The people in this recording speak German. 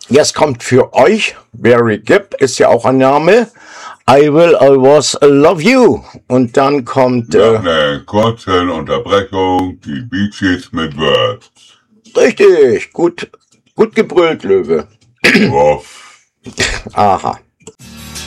Jetzt kommt für euch, Barry Gibb ist ja auch ein Name, I Will Always Love You. Und dann kommt... Nach einer kurzen Unterbrechung die Bee Gees mit Words. Richtig, gut gebrüllt, Löwe. Uff. Aha.